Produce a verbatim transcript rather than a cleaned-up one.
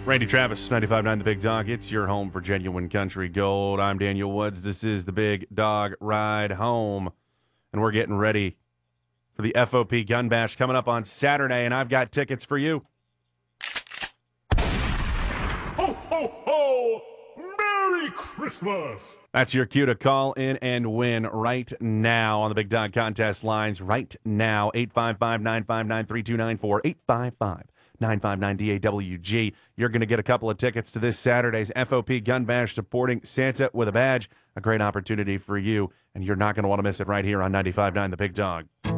Randy Travis, ninety-five point nine The Big Dog. It's your home for genuine country gold. I'm Daniel Woods. This is the Big Dog Ride Home, and we're getting ready for the F O P Gun Bash coming up on Saturday, and I've got tickets for you. Ho, ho, ho! Merry Christmas! That's your cue to call in and win right now on the Big Dog Contest lines right now. eight five five, nine five nine, three two nine four, eight five five, nine five nine, D A W G. You're going to get a couple of tickets to this Saturday's F O P Gun Bash supporting Santa with a Badge. A great opportunity for you, and you're not going to want to miss it right here on ninety-five point nine The Big Dog.